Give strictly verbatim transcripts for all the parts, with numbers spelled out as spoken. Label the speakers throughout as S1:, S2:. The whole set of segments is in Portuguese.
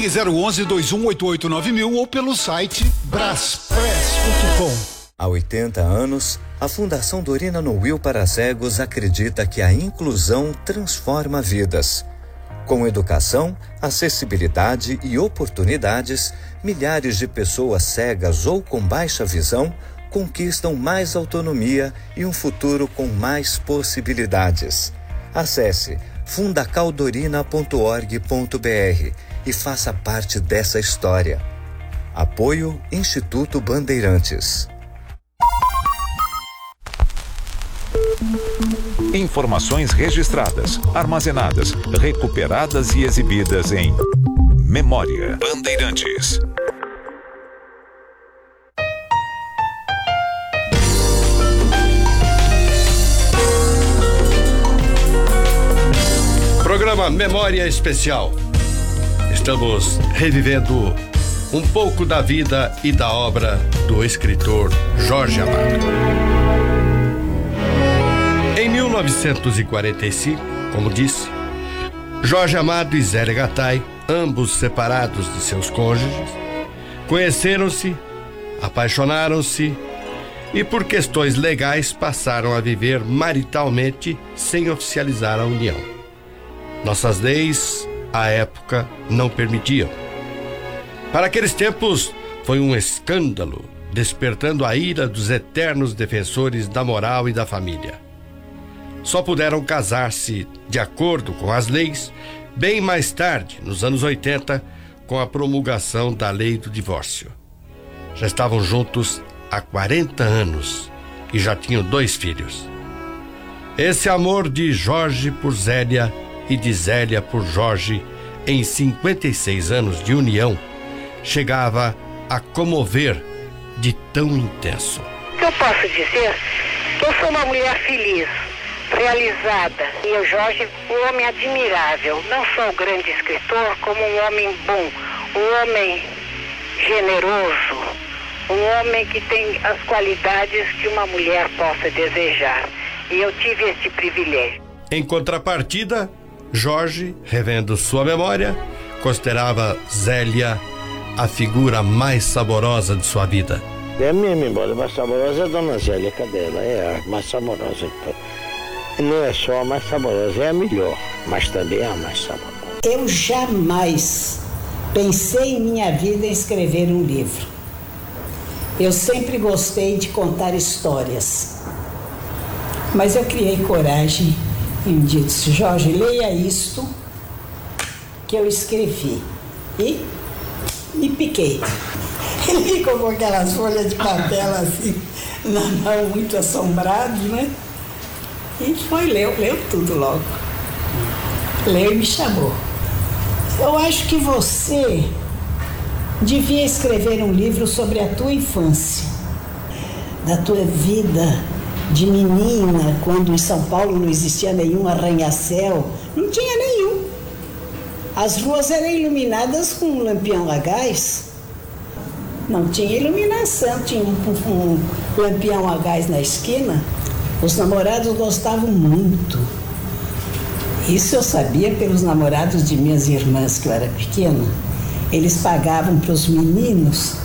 S1: Ligue zero onze, dois um oito oito, nove mil ou pelo site braspress ponto com.
S2: Há oitenta anos, a Fundação Dorina Noil para Cegos acredita que a inclusão transforma vidas. Com educação, acessibilidade e oportunidades, milhares de pessoas cegas ou com baixa visão conquistam mais autonomia e um futuro com mais possibilidades. Acesse fundacaldorina ponto org ponto br e faça parte dessa história. Apoio Instituto Bandeirantes.
S3: Informações registradas, armazenadas, recuperadas e exibidas em Memória Bandeirantes.
S4: Programa Memória Especial. Estamos revivendo um pouco da vida e da obra do escritor Jorge Amado. Em mil novecentos e quarenta e cinco, como disse, Jorge Amado e Zélia Gattai, ambos separados de seus cônjuges, conheceram-se, apaixonaram-se e, por questões legais, passaram a viver maritalmente sem oficializar a união. Nossas leis, à época, não permitiam. Para aqueles tempos, foi um escândalo, despertando a ira dos eternos defensores da moral e da família. Só puderam casar-se de acordo com as leis bem mais tarde, nos anos oitenta, com a promulgação da lei do divórcio. Já estavam juntos há quarenta anos e já tinham dois filhos. Esse amor de Jorge por Zélia e de Zélia por Jorge, em cinquenta e seis anos de união, chegava a comover de tão intenso.
S5: Eu posso dizer que eu sou uma mulher feliz, realizada. E o Jorge, um homem admirável, não só um grande escritor, como um homem bom, um homem generoso, um homem que tem as qualidades que uma mulher possa desejar. E eu tive esse privilégio.
S4: Em contrapartida, Jorge, revendo sua memória, considerava Zélia a figura mais saborosa de sua vida.
S6: É a minha memória mais saborosa é a Dona Zélia Cadela, é a mais saborosa. Não é só a mais saborosa, é a melhor, mas também é a mais saborosa.
S7: Eu jamais pensei em minha vida em escrever um livro. Eu sempre gostei de contar histórias. Mas eu criei coragem e um dia disse: Jorge, leia isto que eu escrevi. E me piquei. Ele ficou com aquelas folhas de papel assim, na mão, muito assombrado, né? E foi, leu, leu tudo logo. Leu e me chamou. Eu acho que você devia escrever um livro sobre a tua infância, da tua vida de menina, quando em São Paulo não existia nenhum arranha-céu, não tinha nenhum. As ruas eram iluminadas com um lampião a gás. Não tinha iluminação, tinha um, um, um lampião a gás na esquina. Os namorados gostavam muito. Isso eu sabia pelos namorados de minhas irmãs, que eu era pequena. Eles pagavam para os meninos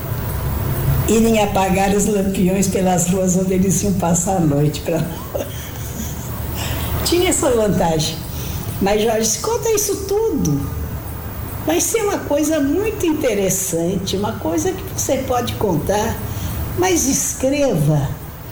S7: irem apagar os lampiões pelas ruas onde eles iam passar a noite. Pra... Tinha essa vantagem. Mas, Jorge, conta isso tudo. Vai ser uma coisa muito interessante, uma coisa que você pode contar, mas escreva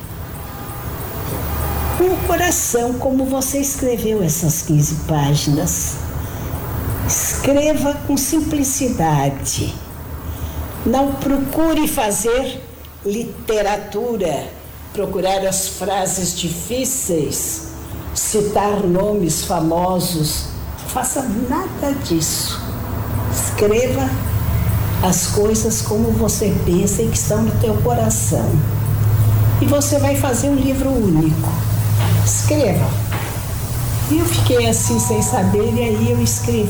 S7: com o coração, como você escreveu essas quinze páginas. Escreva com simplicidade. Não procure fazer literatura, procurar as frases difíceis, citar nomes famosos. Faça nada disso. Escreva as coisas como você pensa e que estão no teu coração. E você vai fazer um livro único. Escreva. E eu fiquei assim sem saber, e aí eu escrevi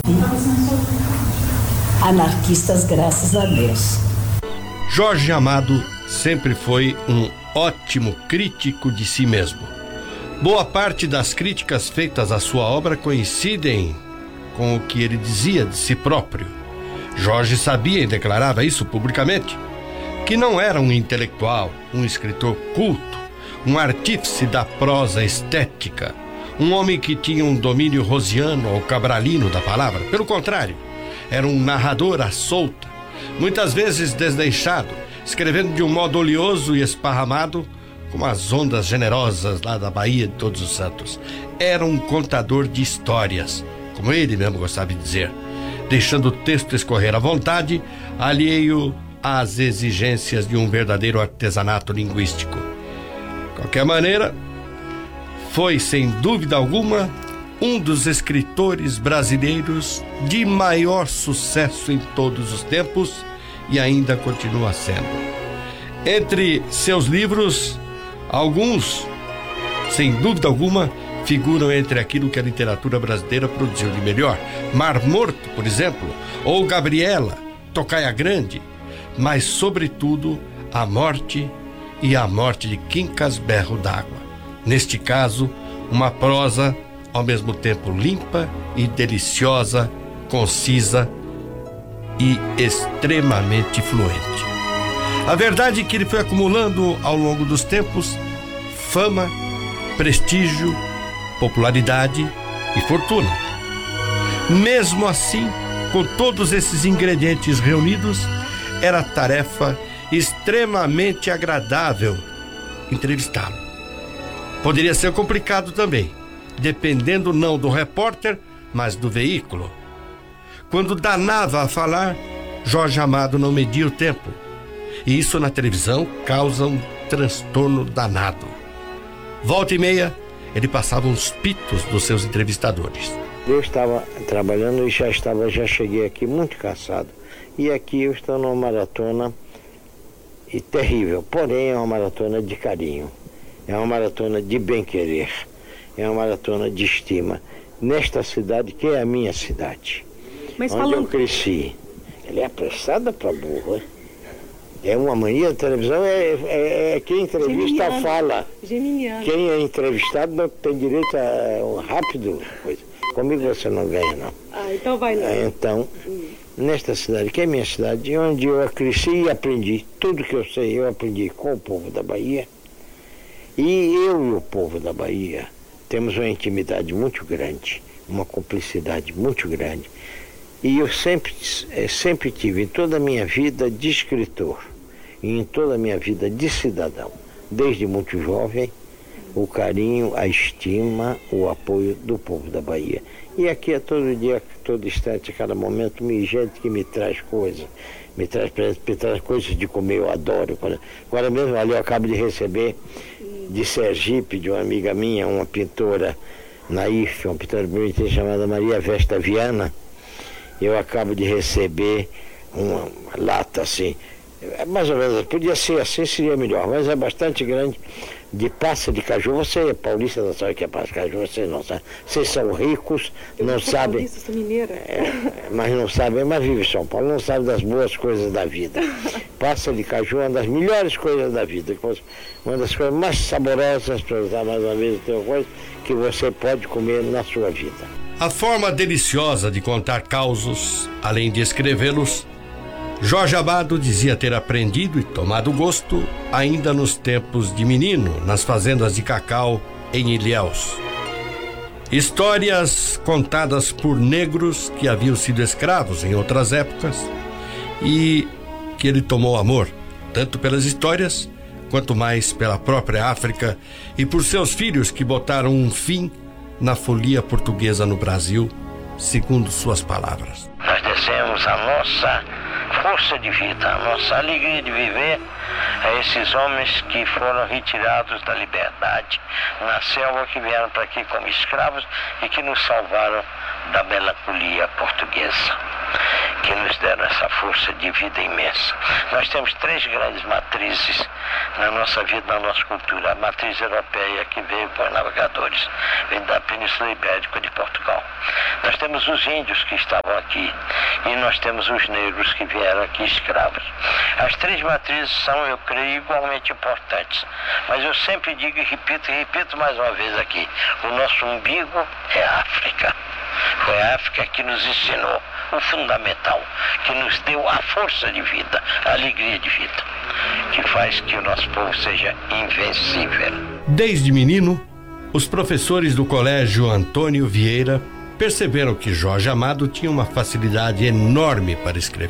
S7: Anarquistas, graças a Deus.
S4: Jorge Amado sempre foi um ótimo crítico de si mesmo. Boa parte das críticas feitas à sua obra coincidem com o que ele dizia de si próprio. Jorge sabia e declarava isso publicamente, que não era um intelectual, um escritor culto, um artífice da prosa estética, um homem que tinha um domínio rosiano ou cabralino da palavra. Pelo contrário, era um narrador à solta, muitas vezes desleixado, escrevendo de um modo oleoso e esparramado, como as ondas generosas lá da Baía de Todos os Santos. Era um contador de histórias, como ele mesmo gostava de dizer, deixando o texto escorrer à vontade, alheio às exigências de um verdadeiro artesanato linguístico. De qualquer maneira, foi, sem dúvida alguma, um dos escritores brasileiros de maior sucesso em todos os tempos e ainda continua sendo. Entre seus livros, alguns, sem dúvida alguma, figuram entre aquilo que a literatura brasileira produziu de melhor. Mar Morto, por exemplo, ou Gabriela, Tocaia Grande, mas, sobretudo, A Morte e a Morte de Quincas Berro d'Água. Neste caso, uma prosa ao mesmo tempo limpa e deliciosa, concisa e extremamente fluente. A verdade é que ele foi acumulando ao longo dos tempos fama, prestígio, popularidade e fortuna. Mesmo assim, com todos esses ingredientes reunidos, era tarefa extremamente agradável entrevistá-lo. Poderia ser complicado também, dependendo não do repórter, mas do veículo. Quando danava a falar, Jorge Amado não media o tempo. E isso na televisão causa um transtorno danado. Volta e meia, ele passava uns pitos dos seus entrevistadores.
S6: Eu estava trabalhando e já estava, já cheguei aqui muito cansado. E aqui eu estou numa maratona e terrível, porém é uma maratona de carinho. É uma maratona de bem-querer. É uma maratona de estima. Nesta cidade, que é a minha cidade. Mas onde falando... eu cresci. Ele é apressada para burro, hein? É uma mania da televisão, é, é, é quem entrevista Geminiano. Fala. Geminiano. Quem é entrevistado não tem direito a um rápido coisa. Comigo você não ganha, não.
S8: Ah, então vai lá.
S6: Então, hum. nesta cidade, que é a minha cidade, onde eu cresci e aprendi tudo que eu sei, eu aprendi com o povo da Bahia. E eu e o povo da Bahia temos uma intimidade muito grande, uma cumplicidade muito grande. E eu sempre, sempre tive em toda a minha vida de escritor e em toda a minha vida de cidadão, desde muito jovem, o carinho, a estima, o apoio do povo da Bahia. E aqui é todo dia, todo instante, a cada momento, me gente que me traz coisas, me traz, me traz coisas de comer, eu adoro. Agora mesmo ali eu acabo de receber de Sergipe, de uma amiga minha, uma pintora naif, uma pintora bonita chamada Maria Vesta Viana. Eu acabo de receber uma lata assim, mais ou menos, podia ser assim, seria melhor, mas é bastante grande, de passa de caju. Você é paulista, não sabe o que é passa de caju, vocês não sabem. Vocês são ricos, eu não sabem.
S8: Paulista, sou mineira.
S6: É, mas não sabem, mas vive em São Paulo, não sabe das boas coisas da vida. Passa de caju é uma das melhores coisas da vida, uma das coisas mais saborosas, para usar mais uma vez o teu coisa, que você pode comer na sua vida.
S4: A forma deliciosa de contar causos, além de escrevê-los, Jorge Amado dizia ter aprendido e tomado gosto ainda nos tempos de menino, nas fazendas de cacau em Ilhéus. Histórias contadas por negros que haviam sido escravos em outras épocas e que ele tomou amor, tanto pelas histórias, quanto mais pela própria África e por seus filhos que botaram um fim na folia portuguesa no Brasil, segundo suas palavras.
S6: Nós descemos a nossa força de vida, a nossa alegria de viver a esses homens que foram retirados da liberdade na selva, que vieram para aqui como escravos e que nos salvaram da melancolia portuguesa, que nos deram essa força de vida imensa. Nós temos três grandes matrizes na nossa vida, na nossa cultura. A matriz europeia, que veio por navegadores, vem da Península Ibérica de Portugal. Nós temos os índios que estavam aqui e nós temos os negros que vieram aqui escravos. As três matrizes são, eu creio, igualmente importantes. Mas eu sempre digo e repito e repito mais uma vez aqui, o nosso umbigo é a África. Foi a África que nos ensinou
S8: o fundamental, que nos deu a força de vida, a alegria de vida, que faz que o nosso povo seja invencível.
S4: Desde menino, os professores do Colégio Antônio Vieira perceberam que Jorge Amado tinha uma facilidade enorme para escrever.